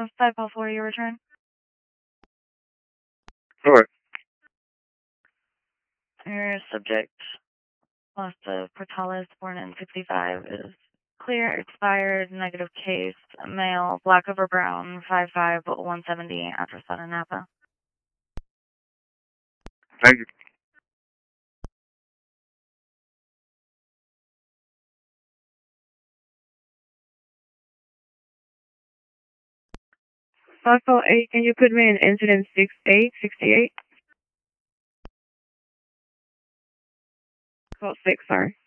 504, your return. Sure. Your subject, Los Portales, born in 65, is clear, expired, negative case, male, black over brown, 5'5", 170, address out of Napa. Thank you. .8, can you put me in incident 6868? 6, sorry.